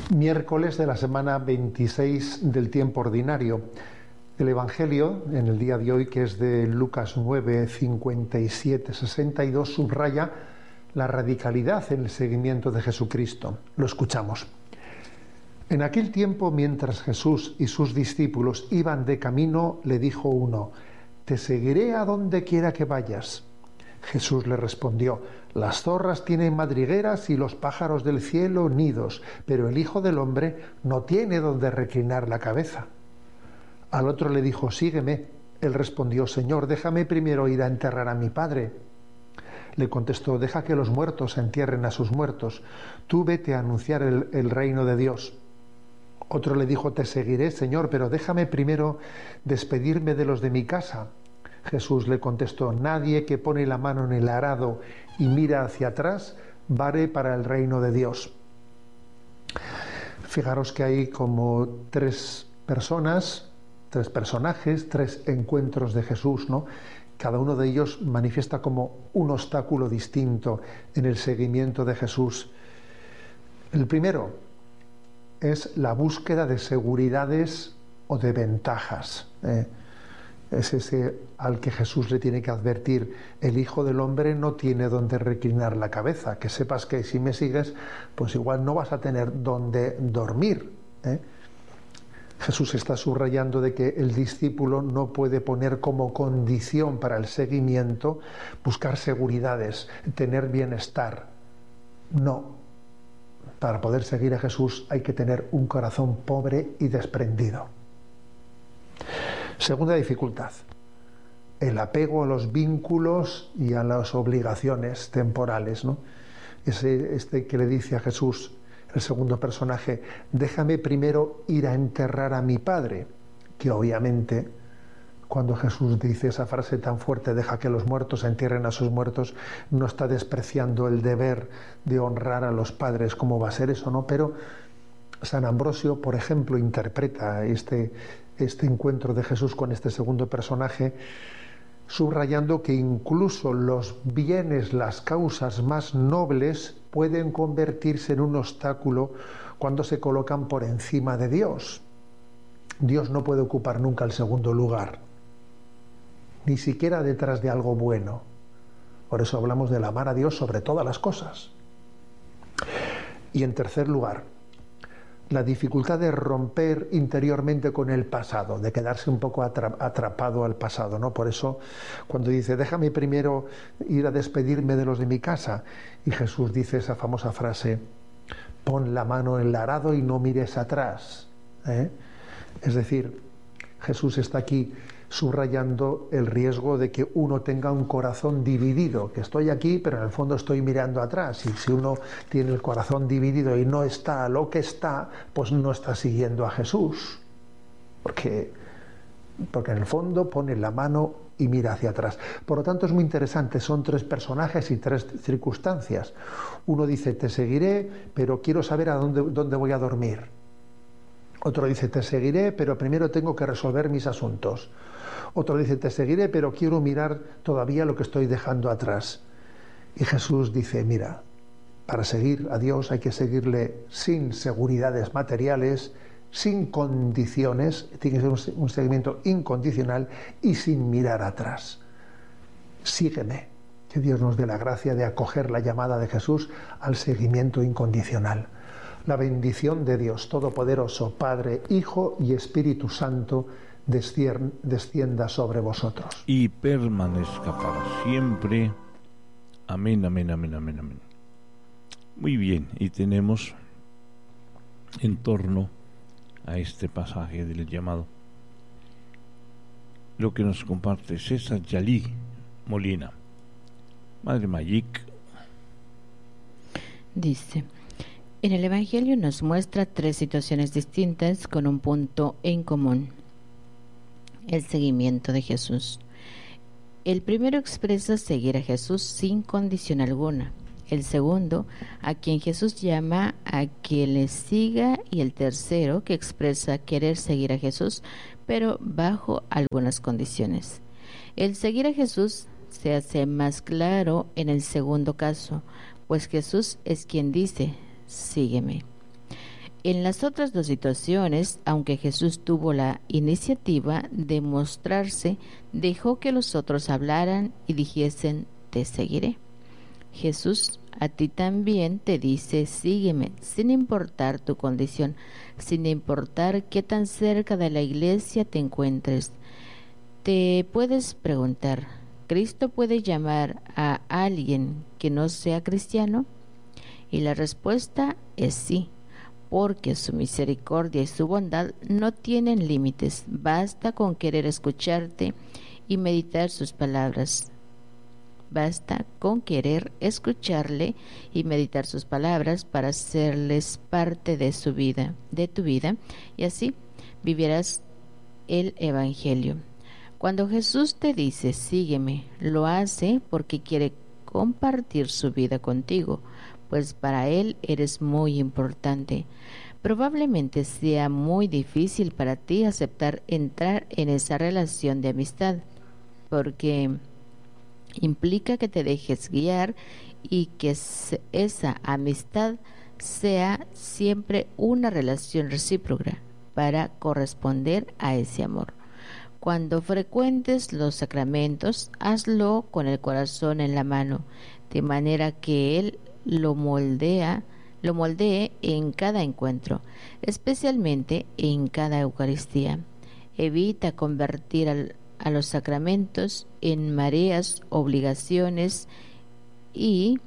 Miércoles de la semana 26 del tiempo ordinario. El Evangelio, en el día de hoy, que es de Lucas 9, 57, 62, subraya la radicalidad en el seguimiento de Jesucristo. Lo escuchamos. En aquel tiempo, mientras Jesús y sus discípulos iban de camino, le dijo uno: «Te seguiré a donde quiera que vayas». Jesús le respondió: «Las zorras tienen madrigueras y los pájaros del cielo nidos, pero el Hijo del Hombre no tiene donde reclinar la cabeza». Al otro le dijo: «Sígueme». Él respondió: «Señor, déjame primero ir a enterrar a mi padre». Le contestó: «Deja que los muertos entierren a sus muertos. Tú vete a anunciar el reino de Dios». Otro le dijo: «Te seguiré, Señor, pero déjame primero despedirme de los de mi casa». Jesús le contestó: «Nadie que pone la mano en el arado y mira hacia atrás vale para el reino de Dios». Fijaros que hay como tres personajes, tres encuentros de Jesús, ¿no? Cada uno de ellos manifiesta como un obstáculo distinto en el seguimiento de Jesús. El primero es la búsqueda de seguridades o de ventajas. Es ese al que Jesús le tiene que advertir: el Hijo del Hombre no tiene donde reclinar la cabeza, que sepas que si me sigues, pues igual no vas a tener donde dormir. Jesús está subrayando de que el discípulo no puede poner como condición para el seguimiento buscar seguridades, tener bienestar. No. Para poder seguir a Jesús hay que tener un corazón pobre y desprendido. Segunda dificultad: el apego a los vínculos y a las obligaciones temporales, ¿no? Este que le dice a Jesús, el segundo personaje: déjame primero ir a enterrar a mi padre, que obviamente cuando Jesús dice esa frase tan fuerte, deja que los muertos entierren a sus muertos, no está despreciando el deber de honrar a los padres. ¿Cómo va a ser eso, no? Pero San Ambrosio, por ejemplo, interpreta este encuentro de Jesús con este segundo personaje, subrayando que incluso los bienes, las causas más nobles, pueden convertirse en un obstáculo cuando se colocan por encima de Dios. Dios no puede ocupar nunca el segundo lugar, ni siquiera detrás de algo bueno. Por eso hablamos del amar a Dios sobre todas las cosas. Y en tercer lugar, la dificultad de romper interiormente con el pasado, de quedarse un poco atrapado al pasado, ¿no? Por eso, cuando dice: déjame primero ir a despedirme de los de mi casa, y Jesús dice esa famosa frase: pon la mano en el arado y no mires atrás. Es decir, Jesús está aquí subrayando el riesgo de que uno tenga un corazón dividido, que estoy aquí pero en el fondo estoy mirando atrás, y si uno tiene el corazón dividido y no está a lo que está, pues no está siguiendo a Jesús, porque en el fondo pone la mano y mira hacia atrás. Por lo tanto, es muy interesante, son tres personajes y tres circunstancias. Uno dice: te seguiré, pero quiero saber a dónde voy a dormir. Otro dice: te seguiré, pero primero tengo que resolver mis asuntos. Otro dice: te seguiré, pero quiero mirar todavía lo que estoy dejando atrás. Y Jesús dice: mira, para seguir a Dios hay que seguirle sin seguridades materiales, sin condiciones, tiene que ser un seguimiento incondicional y sin mirar atrás. Sígueme. Que Dios nos dé la gracia de acoger la llamada de Jesús al seguimiento incondicional. La bendición de Dios Todopoderoso, Padre, Hijo y Espíritu Santo, descienda sobre vosotros. Y permanezca para siempre. Amén, amén, amén, amén, amén. Muy bien, y tenemos en torno a este pasaje del llamado lo que nos comparte César Yalí Molina. Madre Mayik dice: en el Evangelio nos muestra tres situaciones distintas con un punto en común: el seguimiento de Jesús. El primero expresa seguir a Jesús sin condición alguna. El segundo, a quien Jesús llama a que le siga. Y el tercero, que expresa querer seguir a Jesús, pero bajo algunas condiciones. El seguir a Jesús se hace más claro en el segundo caso, pues Jesús es quien dice: sígueme. En las otras dos situaciones, aunque Jesús tuvo la iniciativa de mostrarse, dejó que los otros hablaran y dijesen: te seguiré. Jesús a ti también te dice: sígueme, sin importar tu condición, sin importar qué tan cerca de la iglesia te encuentres. Te puedes preguntar: ¿Cristo puede llamar a alguien que no sea cristiano? Y la respuesta es sí, porque su misericordia y su bondad no tienen límites. Basta con querer escucharte y meditar sus palabras. Basta con querer escucharle y meditar sus palabras para hacerles parte de su vida, de tu vida, y así vivirás el Evangelio. Cuando Jesús te dice: sígueme, lo hace porque quiere compartir su vida contigo, pues para Él eres muy importante. Probablemente sea muy difícil para ti aceptar entrar en esa relación de amistad, porque implica que te dejes guiar y que esa amistad sea siempre una relación recíproca para corresponder a ese amor. Cuando frecuentes los sacramentos, hazlo con el corazón en la mano, de manera que Él lo moldee en cada encuentro, especialmente en cada Eucaristía. Evita convertir a los sacramentos en mareas, obligaciones y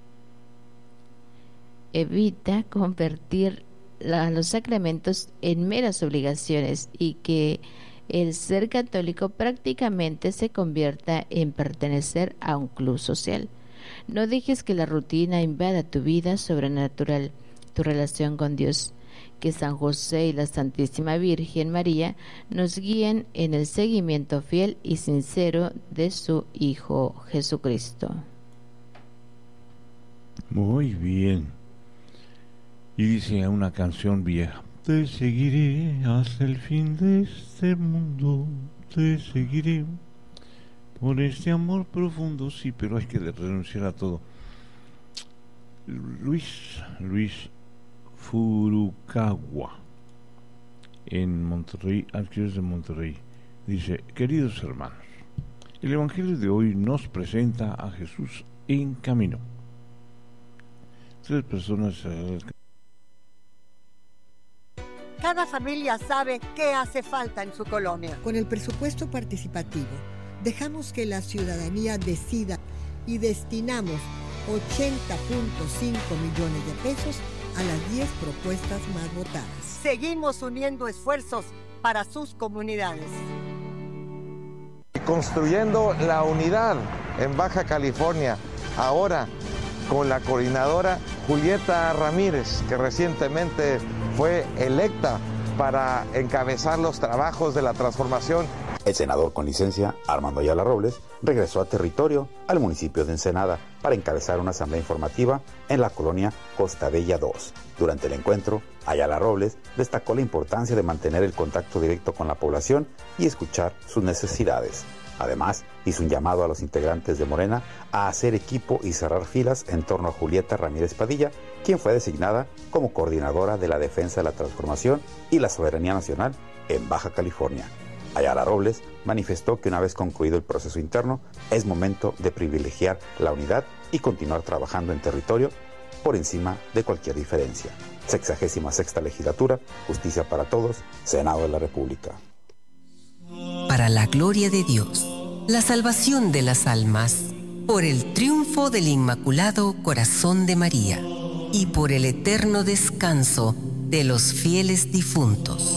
evita convertir a los sacramentos en meras obligaciones y que el ser católico prácticamente se convierta en pertenecer a un club social. No dejes que la rutina invada tu vida sobrenatural, tu relación con Dios. Que San José y la Santísima Virgen María nos guíen en el seguimiento fiel y sincero de su Hijo Jesucristo. Muy bien. Y dice una canción vieja: te seguiré hasta el fin de este mundo, te seguiré por este amor profundo. Sí, pero hay que renunciar a todo. Luis Furukawa, en Monterrey, arqueros de Monterrey, dice: queridos hermanos, el Evangelio de hoy nos presenta a Jesús en camino. 3 personas. Cada familia sabe qué hace falta en su colonia. Con el presupuesto participativo, dejamos que la ciudadanía decida y destinamos 80.5 millones de pesos a las 10 propuestas más votadas. Seguimos uniendo esfuerzos para sus comunidades. Construyendo la unidad en Baja California, ahora con la coordinadora Julieta Ramírez, que recientemente fue electa para encabezar los trabajos de la transformación. El senador con licencia, Armando Ayala Robles, regresó a territorio al municipio de Ensenada para encabezar una asamblea informativa en la colonia Costa Bella 2. Durante el encuentro, Ayala Robles destacó la importancia de mantener el contacto directo con la población y escuchar sus necesidades. Además, hizo un llamado a los integrantes de Morena a hacer equipo y cerrar filas en torno a Julieta Ramírez Padilla, quien fue designada como coordinadora de la defensa de la transformación y la soberanía nacional en Baja California. Ayala Robles manifestó que una vez concluido el proceso interno, es momento de privilegiar la unidad y continuar trabajando en territorio por encima de cualquier diferencia. 66ª Legislatura, Justicia para Todos, Senado de la República. Para la gloria de Dios, la salvación de las almas, por el triunfo del Inmaculado Corazón de María y por el eterno descanso de los fieles difuntos.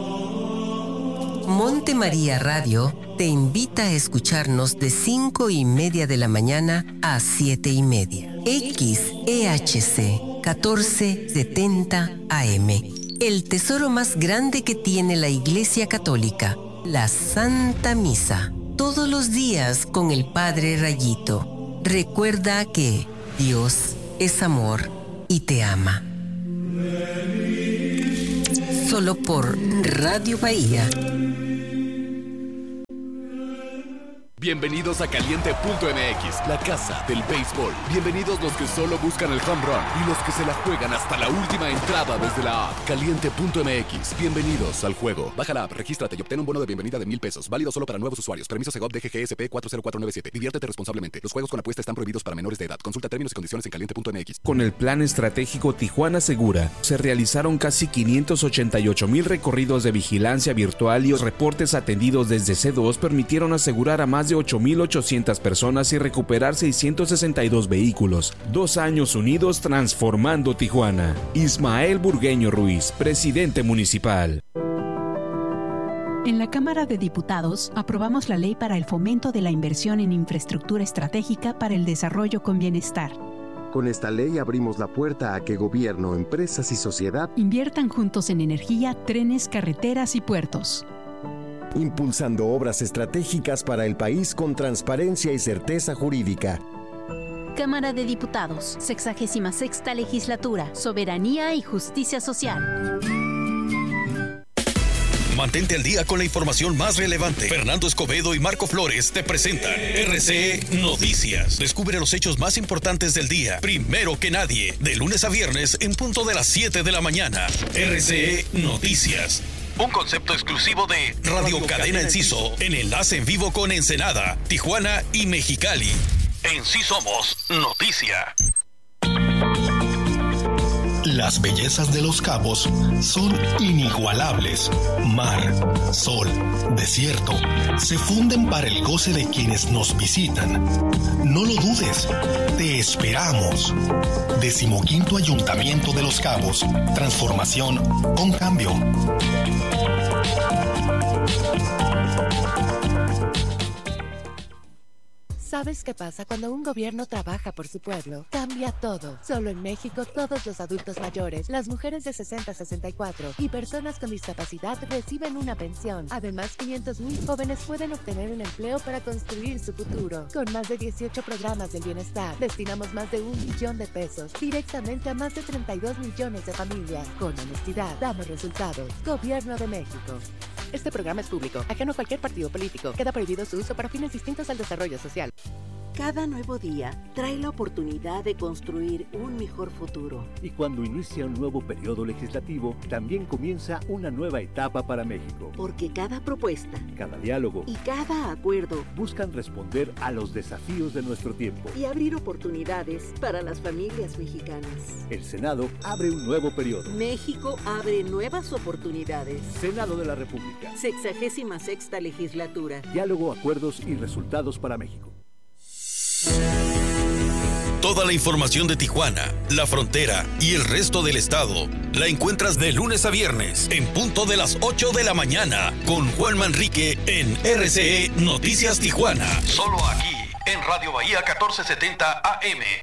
Monte María Radio te invita a escucharnos de 5:30 de la mañana a 7:30. XEHC 1470 AM. El tesoro más grande que tiene la Iglesia Católica, la Santa Misa. Todos los días con el Padre Rayito. Recuerda que Dios es amor y te ama. Solo por Radio Bahía. Bienvenidos a Caliente.mx, la casa del béisbol. Bienvenidos los que solo buscan el home run y los que se la juegan hasta la última entrada desde la app. Caliente.mx, bienvenidos al juego. Baja la app, regístrate y obtén un bono de bienvenida de $1,000. Válido solo para nuevos usuarios. Permiso Segov DGGSP 40497. Diviértete responsablemente. Los juegos con apuesta están prohibidos para menores de edad. Consulta términos y condiciones en Caliente.mx. Con el Plan Estratégico Tijuana Segura, se realizaron casi 588,000 recorridos de vigilancia virtual y los reportes atendidos desde C2 permitieron asegurar a más de 8,800 personas y recuperar 662 vehículos. 2 años unidos transformando Tijuana. Ismael Burgueño Ruiz, presidente municipal. En la Cámara de Diputados aprobamos la ley para el fomento de la inversión en infraestructura estratégica para el desarrollo con bienestar. Con esta ley abrimos la puerta a que gobierno, empresas y sociedad inviertan juntos en energía, trenes, carreteras y puertos. Impulsando obras estratégicas para el país con transparencia y certeza jurídica. Cámara de Diputados, 66ª Legislatura, Soberanía y Justicia Social. Mantente al día con la información más relevante. Fernando Escobedo y Marco Flores te presentan RCE Noticias. Descubre los hechos más importantes del día, primero que nadie, de lunes a viernes en punto de las 7 de la mañana. RCE Noticias. Un concepto exclusivo de Radio Cadena Enciso, en enlace en vivo con Ensenada, Tijuana y Mexicali. En Sí Somos Noticia. Las bellezas de Los Cabos son inigualables. Mar, sol, desierto, se funden para el goce de quienes nos visitan. No lo dudes, te esperamos. 15º Ayuntamiento de Los Cabos. Transformación con cambio. ¿Sabes qué pasa cuando un gobierno trabaja por su pueblo? Cambia todo. Solo en México, todos los adultos mayores, las mujeres de 60 a 64 y personas con discapacidad reciben una pensión. Además, 500,000 jóvenes pueden obtener un empleo para construir su futuro. Con más de 18 programas del bienestar, destinamos más de $1 billón directamente a más de 32 millones de familias. Con honestidad, damos resultados. Gobierno de México. Este programa es público, ajeno a cualquier partido político. Queda prohibido su uso para fines distintos al desarrollo social. Cada nuevo día trae la oportunidad de construir un mejor futuro. Y cuando inicia un nuevo periodo legislativo, también comienza una nueva etapa para México. Porque cada propuesta, cada diálogo y cada acuerdo buscan responder a los desafíos de nuestro tiempo y abrir oportunidades para las familias mexicanas. El Senado abre un nuevo periodo. México abre nuevas oportunidades. Senado de la República. 66ª Legislatura. Diálogo, acuerdos y resultados para México. Toda la información de Tijuana, la frontera y el resto del estado la encuentras de lunes a viernes en punto de las 8 de la mañana con Juan Manrique en RCE Noticias Tijuana. Solo aquí en Radio Bahía 1470 AM.